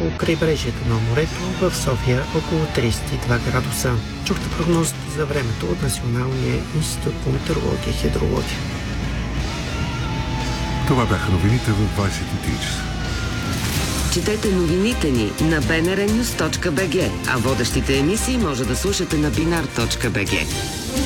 по крайбрежието на морето, в София около 32 градуса. Чухте прогнозата за времето от Националния институт по метеорология и хидрология. Това бяха новините в 23 часа. Четете новините ни на bnrnews.bg, а водещите емисии може да слушате на binar.bg.